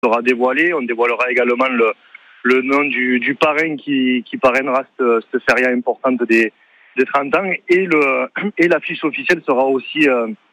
sera dévoilé. On dévoilera également le nom du parrain qui parrainera cette feria importante des 30 ans. Et l'affiche officielle sera aussi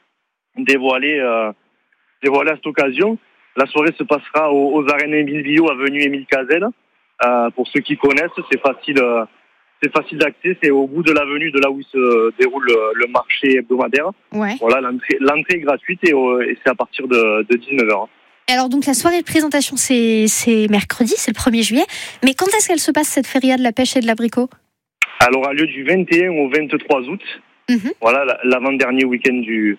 dévoilée à cette occasion. La soirée se passera aux arènes Émile Billaud, avenue Émile Cazel. Pour ceux qui connaissent, c'est facile d'accès. C'est au bout de l'avenue, de là où se déroule le marché hebdomadaire. Ouais. Voilà, l'entrée est gratuite et c'est à partir de 19h. Alors donc la soirée de présentation, c'est mercredi, c'est le 1er juillet. Mais quand est-ce qu'elle se passe, cette feria de la pêche et de l'abricot ? Elle aura lieu du 21 au 23 août. Voilà, l'avant-dernier week-end du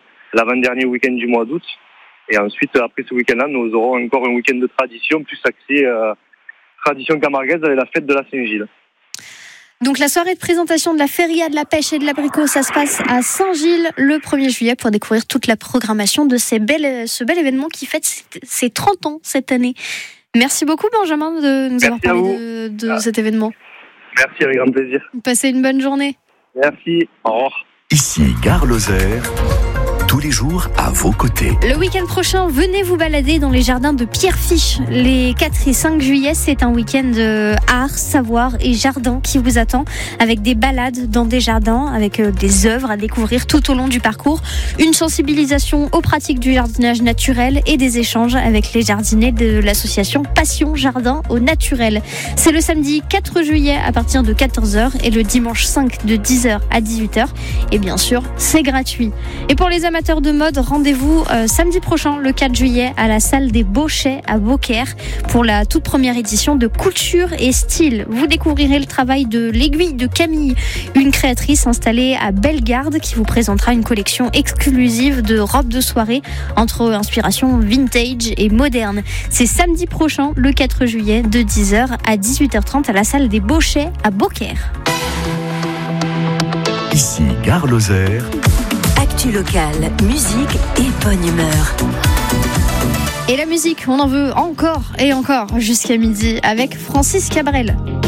mois d'août. Et ensuite, après ce week-end-là, nous aurons encore un week-end de tradition, plus axé tradition camarguaise avec la fête de la Saint-Gilles. Donc la soirée de présentation de la feria de la pêche et de l'abricot, ça se passe à Saint-Gilles le 1er juillet pour découvrir toute la programmation de ce bel événement qui fête ses 30 ans cette année. Merci beaucoup Benjamin de nous avoir parlé de cet événement. Merci, avec grand plaisir. Passez une bonne journée. Merci, au revoir. Ici Gare Lozère, tous les jours à vos côtés. Le week-end prochain, venez vous balader dans les jardins de Pierrefiche. Les 4 et 5 juillet, c'est un week-end art, savoir et jardin qui vous attend, avec des balades dans des jardins, avec des œuvres à découvrir tout au long du parcours, une sensibilisation aux pratiques du jardinage naturel et des échanges avec les jardiniers de l'association Passion Jardin au Naturel. C'est le samedi 4 juillet à partir de 14h et le dimanche 5 de 10h à 18h. Et bien sûr, c'est gratuit. Et pour les amateurs de mode, rendez-vous samedi prochain, le 4 juillet, à la salle des Beauchais à Beaucaire pour la toute première édition de Couture et Style. Vous découvrirez le travail de l'aiguille de Camille, une créatrice installée à Bellegarde qui vous présentera une collection exclusive de robes de soirée entre inspiration vintage et moderne. C'est samedi prochain, le 4 juillet, de 10h à 18h30 à la salle des Beauchais à Beaucaire. Ici Gare Lozère. Actu locale, musique et bonne humeur. Et la musique, on en veut encore et encore jusqu'à midi avec Francis Cabrel.